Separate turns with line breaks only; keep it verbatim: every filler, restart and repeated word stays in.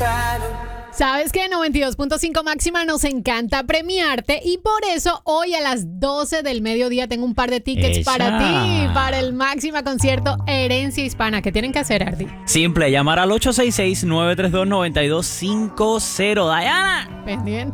Sabes que en noventa y dos punto cinco Máxima nos encanta premiarte y por eso hoy a las doce del mediodía tengo un par de tickets
Esa.
para ti, para el Máxima concierto Herencia Hispana. ¿Qué tienen que hacer, Ardi?
Simple, llamar al ocho seis seis, nueve tres dos, nueve dos cinco cero. Diana.
Pendiente.